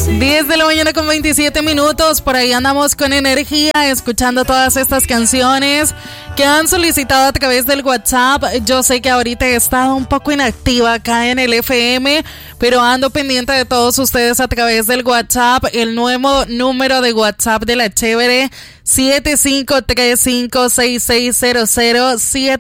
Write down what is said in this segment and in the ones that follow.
10 de la mañana con 27 minutos, por ahí andamos con energía, escuchando todas estas canciones que han solicitado a través del WhatsApp. Yo sé que ahorita he estado un poco inactiva acá en el FM, pero ando pendiente de todos ustedes a través del WhatsApp. El nuevo número de WhatsApp de La Chévere, 75356600,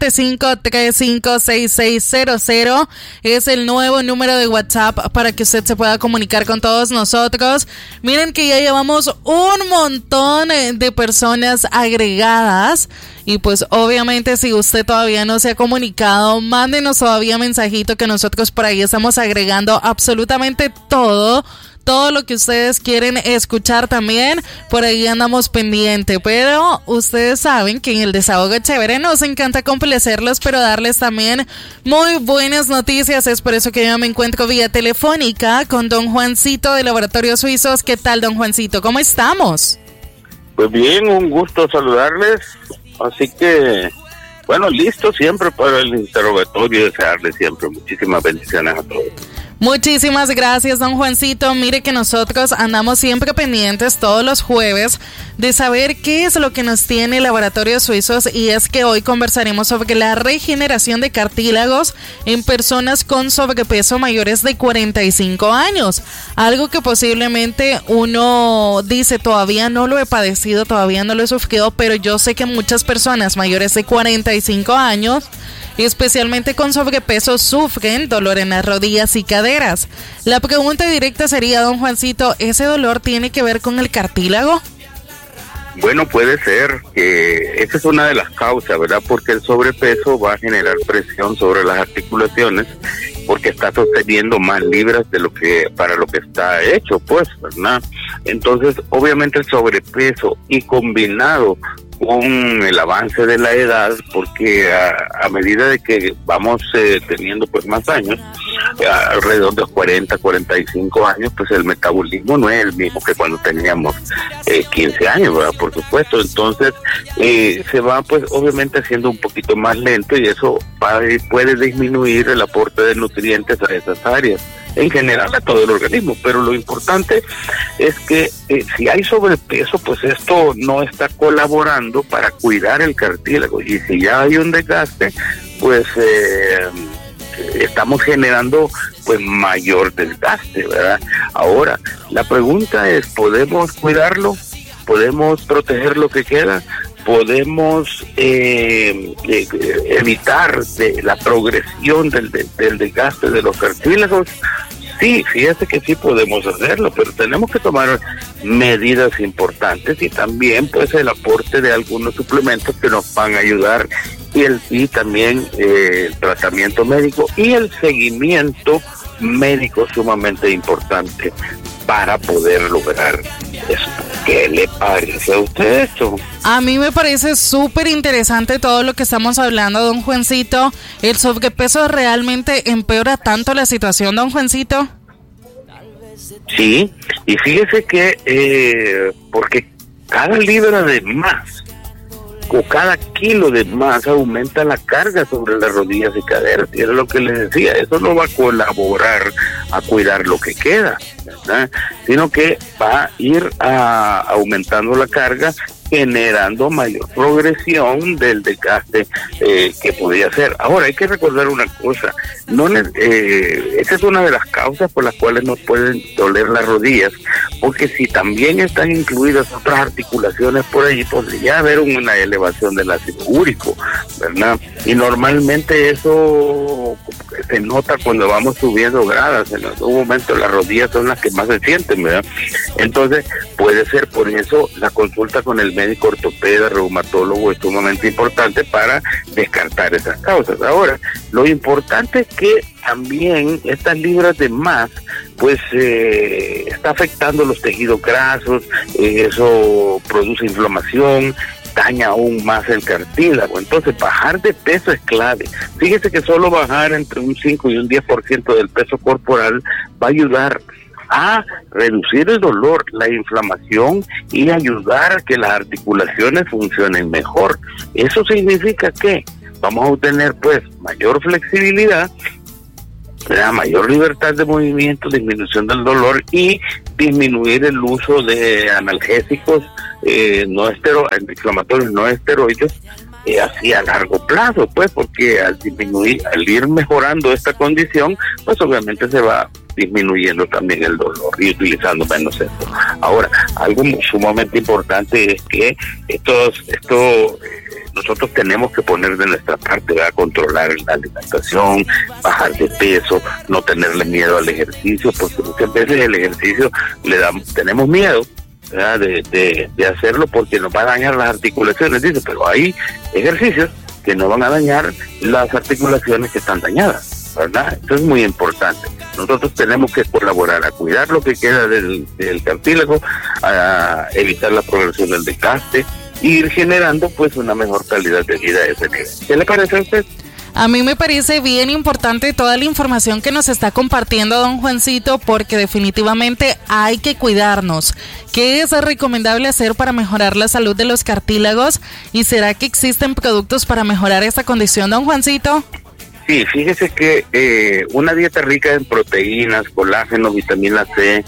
75356600, es el nuevo número de WhatsApp para que usted se pueda comunicar con todos nosotros. Miren que ya llevamos un montón de personas agregadas. Y pues obviamente si usted todavía no se ha comunicado, mándenos todavía mensajito que nosotros por ahí estamos agregando absolutamente todo lo que ustedes quieren escuchar también, por ahí andamos pendiente. Pero ustedes saben que en el Desahogo Chévere nos encanta complacerlos, pero darles también muy buenas noticias. Es por eso que yo me encuentro vía telefónica con don Juancito de Laboratorios Suizos. ¿Qué tal, don Juancito? ¿Cómo estamos? Pues bien, un gusto saludarles. Así que, bueno, listo siempre para el interrogatorio y desearles siempre muchísimas bendiciones a todos. Muchísimas gracias, don Juancito. Mire que nosotros andamos siempre pendientes todos los jueves de saber qué es lo que nos tiene Laboratorios Suizos, y es que hoy conversaremos sobre la regeneración de cartílagos en personas con sobrepeso mayores de 45 años. Algo que posiblemente uno dice, todavía no lo he padecido, todavía no lo he sufrido, pero yo sé que muchas personas mayores de 45 años, especialmente con sobrepeso, sufren dolor en las rodillas y caderas. La pregunta directa sería, don Juancito, ¿ese dolor tiene que ver con el cartílago? Bueno, puede ser que esa es una de las causas, ¿verdad? Porque el sobrepeso va a generar presión sobre las articulaciones, porque está sosteniendo más libras de lo que para lo que está hecho, pues, ¿verdad? Entonces, obviamente el sobrepeso y combinado con el avance de la edad, porque a medida de que vamos teniendo pues más años, alrededor de 40, 45 años, pues el metabolismo no es el mismo que cuando teníamos 15 años, ¿verdad? Por supuesto. Entonces se va pues obviamente haciendo un poquito más lento, y eso puede disminuir el aporte de nutrientes a esas áreas, en general a todo el organismo. Pero lo importante es que si hay sobrepeso, pues esto no está colaborando para cuidar el cartílago, y si ya hay un desgaste, pues estamos generando pues mayor desgaste, ¿verdad? Ahora, la pregunta es, ¿podemos cuidarlo? ¿Podemos proteger lo que queda? ¿Podemos evitar la progresión del desgaste de los cartílagos? Sí, fíjate que sí podemos hacerlo, pero tenemos que tomar medidas importantes, y también pues el aporte de algunos suplementos que nos van a ayudar, y también el tratamiento médico y el seguimiento médico sumamente importante para poder lograr eso. ¿Qué le parece a usted esto? A mí me parece súper interesante todo lo que estamos hablando, don Juancito. ¿El sobrepeso realmente empeora tanto la situación, don Juancito? Sí, y fíjese que porque cada libra de más o cada kilo de más aumenta la carga sobre las rodillas y caderas, y es lo que les decía, eso no va a colaborar a cuidar lo que queda, ¿verdad? Sino que va a ir aumentando la carga, generando mayor progresión del desgaste que podría ser. Ahora, hay que recordar una cosa, esa es una de las causas por las cuales nos pueden doler las rodillas, porque si también están incluidas otras articulaciones por allí, podría haber una elevación del ácido úrico, ¿verdad? Y normalmente eso se nota cuando vamos subiendo gradas. En algún momento las rodillas son las que más se sienten, ¿verdad? Entonces, puede ser por eso la consulta con el médico ortopeda, reumatólogo, es sumamente importante para descartar esas causas. Ahora, lo importante es que también estas libras de más, pues está afectando los tejidos grasos, eso produce inflamación, daña aún más el cartílago. Entonces, bajar de peso es clave. Fíjese que solo bajar entre un 5 y un 10% del peso corporal va a ayudar a reducir el dolor, la inflamación, y ayudar a que las articulaciones funcionen mejor. Eso significa que vamos a obtener pues mayor flexibilidad, mayor libertad de movimiento, disminución del dolor y disminuir el uso de analgésicos antiinflamatorios no esteroides así a largo plazo, pues, porque al ir mejorando esta condición, pues obviamente se va disminuyendo también el dolor y utilizando menos esto. Ahora, algo sumamente importante es que nosotros tenemos que poner de nuestra parte, ¿verdad? Controlar la alimentación, bajar de peso, no tenerle miedo al ejercicio, porque muchas veces el ejercicio tenemos miedo, ¿verdad? de hacerlo porque nos va a dañar las articulaciones, dice, pero hay ejercicios que no van a dañar las articulaciones que están dañadas, ¿verdad? Eso es muy importante. Nosotros tenemos que colaborar a cuidar lo que queda del cartílago, a evitar la progresión del desgaste, ir generando pues una mejor calidad de vida a ese nivel. ¿Qué le parece a usted? A mí me parece bien importante toda la información que nos está compartiendo don Juancito, porque definitivamente hay que cuidarnos. ¿Qué es recomendable hacer para mejorar la salud de los cartílagos? ¿Y será que existen productos para mejorar esta condición, don Juancito? Sí, fíjese que una dieta rica en proteínas, colágeno, vitamina C,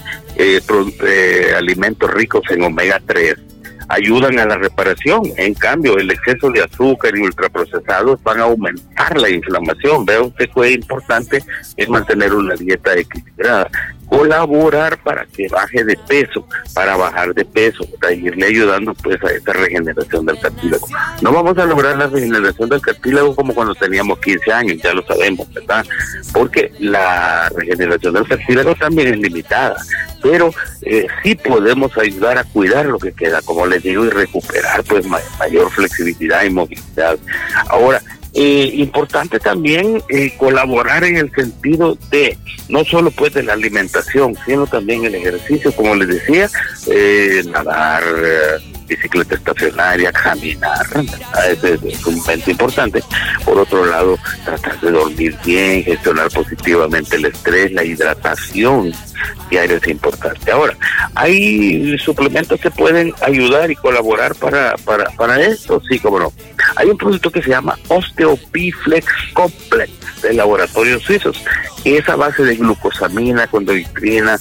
alimentos ricos en omega 3, ayudan a la reparación. En cambio, el exceso de azúcar y ultraprocesados van a aumentar la inflamación. Vea usted que es importante es mantener una dieta equilibrada, colaborar para que baje de peso, para bajar de peso, para irle ayudando pues a esa regeneración del cartílago. No vamos a lograr la regeneración del cartílago como cuando teníamos 15 años, ya lo sabemos, ¿verdad? Porque la regeneración del cartílago también es limitada, pero sí podemos ayudar a cuidar lo que queda, como les digo, y recuperar pues mayor flexibilidad y movilidad. Ahora, importante también colaborar en el sentido de no solo pues de la alimentación, sino también el ejercicio, como les decía, nadar, bicicleta estacionaria, caminar, eso es sumamente importante. Por otro lado, tratar de dormir bien, gestionar positivamente el estrés, la hidratación diaria es importante. Ahora, hay suplementos que pueden ayudar y colaborar para esto, sí, como no. Hay un producto que se llama OsteoBiflex Complex de Laboratorios Suizos, que es a base de glucosamina, condroitrina,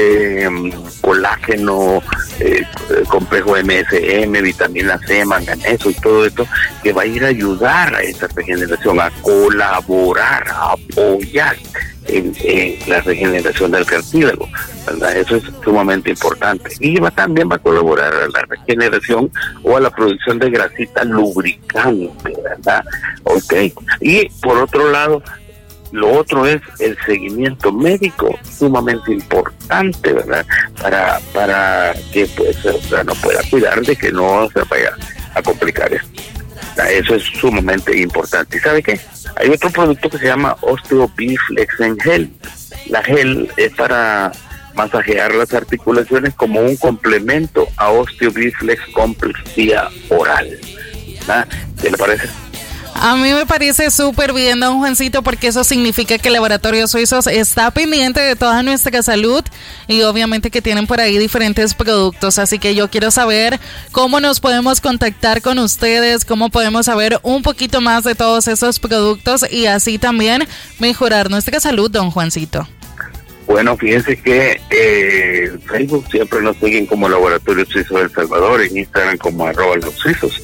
colágeno, complejo MSM, vitamina C, manganeso y todo esto, que va a ir a ayudar a esa regeneración, a colaborar, a apoyar en la regeneración del cartílago, ¿verdad? Eso es sumamente importante. Y también va a colaborar a la regeneración o a la producción de grasita lubricante, ¿verdad? Ok. Y por otro lado, lo otro es el seguimiento médico, sumamente importante, ¿verdad? Para que pues no pueda cuidar de que no se vaya a complicar esto. Eso es sumamente importante. ¿Y sabe qué? Hay otro producto que se llama OsteoBiflex en gel. La gel es para masajear las articulaciones como un complemento a OsteoBiflex Complex vía oral. ¿Qué le parece? A mí me parece súper bien, don Juancito, porque eso significa que Laboratorios Suizos está pendiente de toda nuestra salud y obviamente que tienen por ahí diferentes productos. Así que yo quiero saber cómo nos podemos contactar con ustedes, cómo podemos saber un poquito más de todos esos productos y así también mejorar nuestra salud, don Juancito. Bueno, fíjense que en Facebook siempre nos siguen como Laboratorio Suizo de El Salvador, en Instagram como @lausuizos,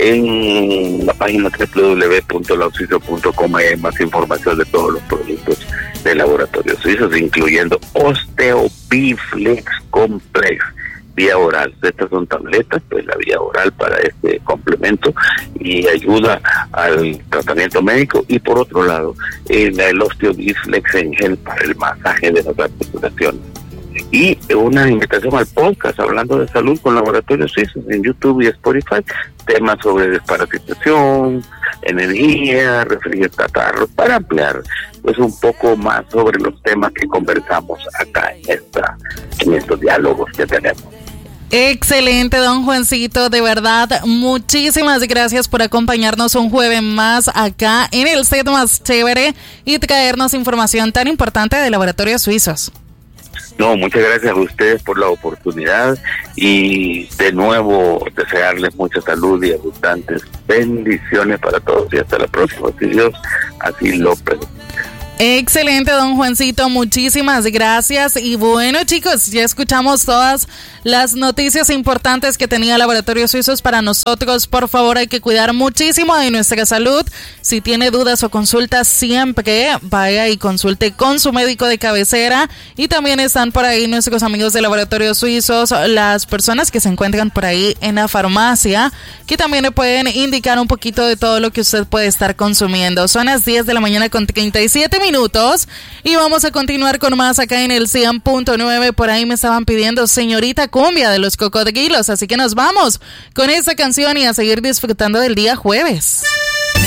en la página www.lausuizo.com hay más información de todos los productos de Laboratorios Suizos, incluyendo OsteoBiflex Complex vía oral. Estas son tabletas, pues la vía oral para este complemento y ayuda al tratamiento médico, y por otro lado el OsteoBiflex en gel para el masaje de las articulaciones. Y una invitación al podcast Hablando de Salud con Laboratorios Suizos en YouTube y Spotify, temas sobre desparasitación, energía, refrigerar catarros, para ampliar pues un poco más sobre los temas que conversamos acá en estos diálogos que tenemos. Excelente, don Juancito, de verdad, muchísimas gracias por acompañarnos un jueves más acá en el set más chévere y traernos información tan importante de Laboratorios Suizos. No, muchas gracias a ustedes por la oportunidad y de nuevo desearles mucha salud y abundantes bendiciones para todos y hasta la próxima, si Dios así lo permite. Excelente, don Juancito, muchísimas gracias. Y bueno, chicos, ya escuchamos todas las noticias importantes que tenía Laboratorios Suizos para nosotros. Por favor, hay que cuidar muchísimo de nuestra salud. Si tiene dudas o consultas, siempre vaya y consulte con su médico de cabecera. Y también están por ahí nuestros amigos de Laboratorios Suizos, las personas que se encuentran por ahí en la farmacia, que también le pueden indicar un poquito de todo lo que usted puede estar consumiendo. Son las 10 de la mañana con 37 minutos y vamos a continuar con más acá en el 100.9. Por ahí me estaban pidiendo Señorita Cumbia de los Cocodrilos, así que nos vamos con esta canción y a seguir disfrutando del día jueves.